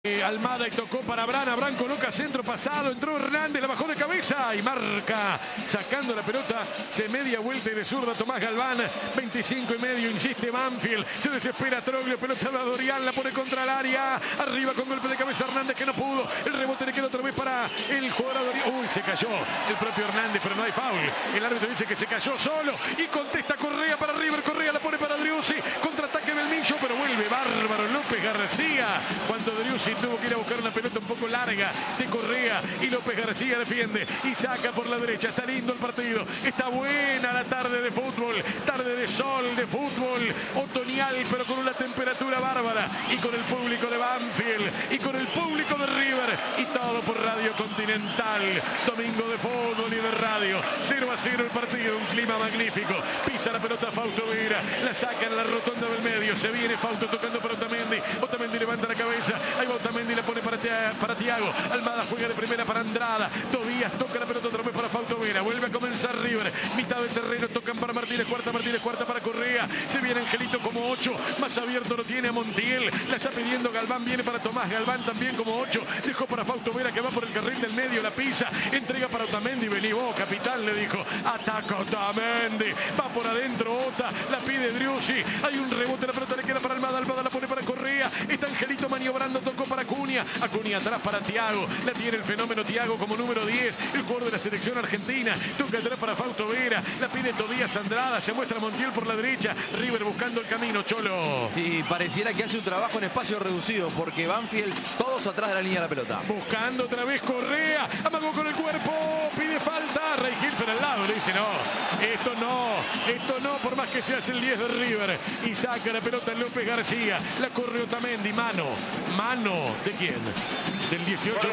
Almada y tocó para Abraham. Abraham coloca centro pasado. Entró Hernández, la bajó de cabeza y marca. Sacando la pelota de media vuelta y de zurda Tomás Galván. 25 y medio, insiste Banfield. Se desespera Troglio. Pelota de Dorian, la pone contra el área. Arriba con golpe de cabeza Hernández que no pudo. El rebote le queda otra vez para el jugador Dorian. Uy, se cayó el propio Hernández, pero no hay foul. El árbitro dice que se cayó solo y contesta Correa para River. Correa la pone para Driussi. Contraataque Belmillo, pero vuelve bárbaro López García. Cuando Driussi tuvo que ir a buscar una pelota un poco larga de Correa y López García defiende y saca por la derecha. Está lindo el partido, está buena la tarde de fútbol, tarde de sol, de fútbol otoñal, pero con una temperatura bárbara y con el público de Banfield y con el público de River y todo por Radio Continental. Domingo de fútbol y de radio. 0-0 el partido, un clima magnífico. Pisa la pelota Fausto Vera, la saca en la rotonda del medio. Se viene Fausto tocando para Otamendi. Otamendi levanta la cabeza. Ahí va Otamendi, la pone para Thiago. Almada juega de primera para Andrada. Tobías toca la pelota otra vez para Fausto Vera. Vuelve a comenzar River. Mitad del terreno tocan para Martínez cuarta para Correa. Se viene Angelito como 8. Más abierto lo tiene a Montiel. La está pidiendo Galván. Viene para Tomás Galván también como 8. Dejó para Fausto Vera que va por el carril del medio. La pisa. Entrega para Otamendi. Vení vos, capitán, le dijo. Ataca Otamendi. Va por adentro Ota. La pide Driussi. Hay un rebote. La pelota le queda para Almada. Almada la pone para Correa. Está Angelito maniobrando. Tocó para Acuña. Acuña atrás para Thiago. La tiene el fenómeno Thiago como número 10. El jugador de la selección argentina. Toca atrás para Fausto Vera. La pide Tobías Andrada. Se muestra Montiel por la derecha. River buscando el camino, Cholo. Y pareciera que hace un trabajo en espacio reducido porque Banfield todos atrás de la línea de la pelota. Buscando otra vez Correa. Amagó con el cuerpo. Pide falta. Ray Hilfer al lado. Le dice no. Esto no. Por más que seas el 10 de River. Y saca la pelota López García. La corre Otamendi. Mano. ¿De quién? Del 18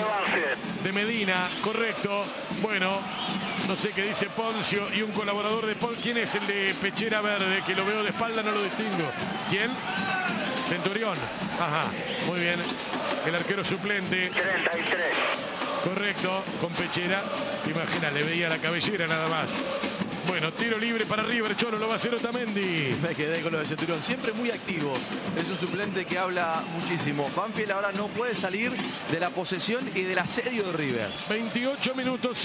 de Medina. Correcto. Bueno. No sé qué dice Poncio y un colaborador de Poncio. ¿Quién es el de Pechera Verde? Que lo veo de espalda, no lo distingo. ¿Quién? Centurión. Ajá, muy bien. El arquero suplente. 33. Correcto, con Pechera. Te imaginas, le veía la cabellera nada más. Bueno, tiro libre para River, Cholo, lo va a hacer Otamendi. Me quedé con lo de Centurión, siempre muy activo. Es un suplente que habla muchísimo. Banfield ahora no puede salir de la posesión y del asedio de River. 28 minutos,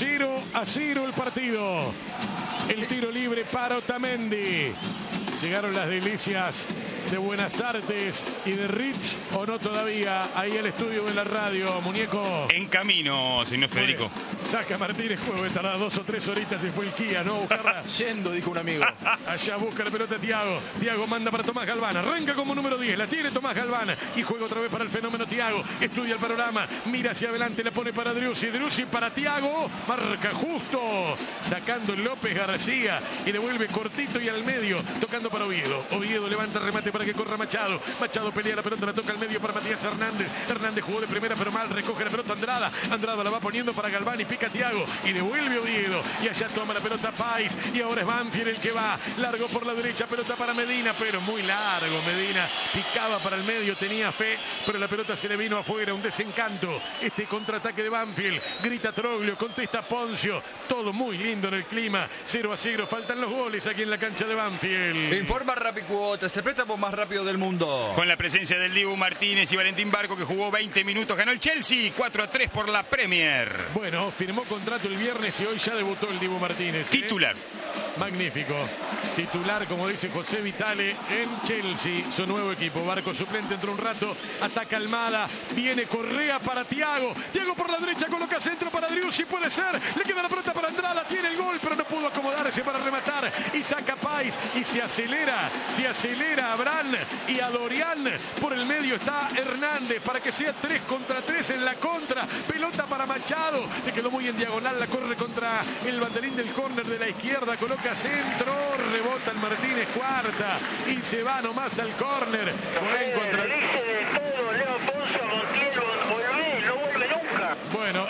0-0 el partido. El tiro libre para Otamendi. Llegaron las delicias de Buenas Artes y de Rich, o no todavía, ahí al estudio de la radio, muñeco. En camino, señor Federico. Saca Martínez, juego, tarda 2 o 3 horitas y fue el Kia, ¿no? Buscarla. Yendo, dijo un amigo. Allá busca la pelota Thiago. Thiago manda para Tomás Galván. Arranca como número 10. La tiene Tomás Galván. Y juega otra vez para el fenómeno Thiago. Estudia el panorama. Mira hacia adelante. La pone para Driussi. Driussi para Thiago. Marca justo. Sacando López García. Y devuelve cortito y al medio. Tocando para Oviedo. Oviedo levanta el remate para que corra Machado. Machado pelea la pelota. La toca al medio para Matías Hernández. Hernández jugó de primera pero mal. Recoge la pelota Andrada. Andrada la va poniendo para Galván y pica Thiago. Y devuelve Oviedo. Y allá toma la pelota Pais. Y ahora es Banfield el que va. Largo por la derecha. Pelota para Medina. Pero muy largo. Medina picaba para el medio. Tenía fe. Pero la pelota se le vino afuera. Un desencanto. Este contraataque de Banfield. Grita Troglio. Contesta Poncio. Todo muy lindo en el clima. 0-0. Faltan los goles aquí en la cancha de Banfield. Informa Rapicuotas. El préstamo más rápido del mundo. Con la presencia del Dibu Martínez y Valentín Barco, que jugó 20 minutos. Ganó el Chelsea 4-3 por la Premier. Bueno, firmó contrato el viernes y hoy ya debutó el Dibu Martínez. Titular. Magnífico. Titular, como dice José Vitale, en Chelsea, su nuevo equipo. Barco suplente entró un rato. Ataca Almada. Viene Correa para Thiago. Thiago por la derecha coloca centro para Driussi. Puede ser. Le queda la pelota para Andrada. Tiene el gol, pero no pudo acomodarse para rematar. Y saca Pais. Y se acelera. Se acelera Abraham. Y a Dorian. Por el medio está Hernández. Para que sea 3 contra 3 en la contra. Pelota para Machado. Le quedó muy en diagonal. La corre contra el banderín del córner de la izquierda. Coloca centro. Rebota el Martínez cuarta. Y se va nomás al córner. Buen contra. Le dice de todo Leo Poncio a Montiel, volvé, no vuelve nunca. Bueno,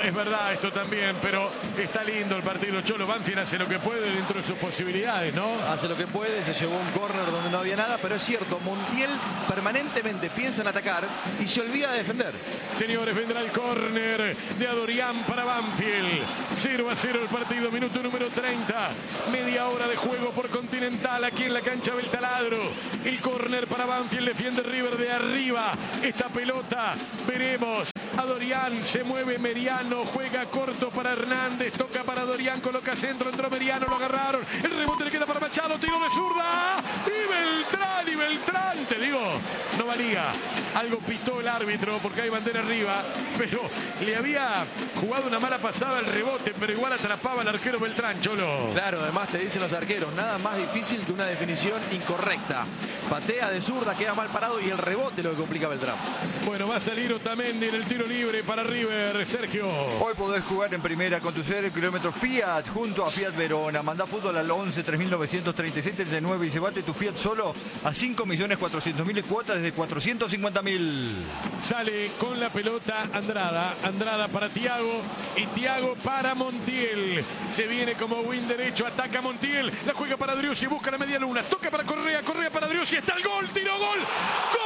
es verdad esto también, pero está lindo el partido. Cholo, Banfield hace lo que puede dentro de sus posibilidades, ¿no? Hace lo que puede, se llevó un córner donde no había nada, pero es cierto, Montiel permanentemente piensa en atacar y se olvida de defender. Señores, vendrá el córner de Adorián para Banfield. 0-0 el partido, minuto número 30. Media hora de juego por Continental aquí en la cancha del Taladro. El córner para Banfield, defiende River de arriba. Esta pelota, veremos. Adorián, se mueve Meriano, juega corto para Hernández, toca para Adorián, coloca centro, entró Meriano, lo agarraron. El rebote le queda para Machado, tiro de zurda. Y Beltrán, te digo, no valía. Algo pitó el árbitro porque hay bandera arriba, pero le había jugado una mala pasada el rebote, pero igual atrapaba al arquero Beltrán, Cholo. Claro, además te dicen los arqueros, nada más difícil que una definición incorrecta. Patea de zurda, queda mal parado y el rebote lo que complica a Beltrán. Bueno, va a salir Otamendi en el tiro libre para River, Sergio. Hoy podés jugar en primera con tu 0 kilómetro Fiat junto a Fiat Verona. Mandá fútbol al 11 3937 39 y se bate tu Fiat solo a 5.400.000 y cuotas desde 450.000. Sale con la pelota Andrada. Andrada para Thiago y Thiago para Montiel. Se viene como win derecho, ataca Montiel. La juega para Driussi, busca la media luna. Toca para Correa, Correa para Driussi. Está el gol, tiro, gol. ¡Gol!